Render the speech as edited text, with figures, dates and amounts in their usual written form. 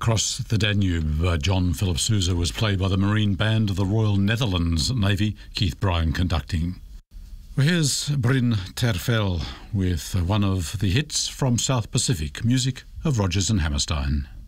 Across the Danube by John Philip Sousa was played by the Marine Band of the Royal Netherlands Navy, Keith Bryan conducting. Well, here's Bryn Terfel with one of the hits from South Pacific, music of Rodgers and Hammerstein.